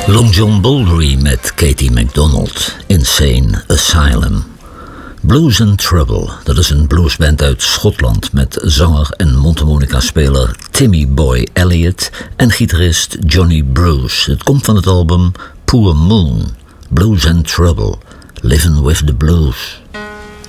Long John Baldry met Katie MacDonald, Insane Asylum. Blues and Trouble, dat is een bluesband uit Schotland met zanger en mondharmonica-speler Timmy Boy Elliott en gitarist Johnny Bruce. Het komt van het album Poor Moon, Blues and Trouble, Living with the Blues.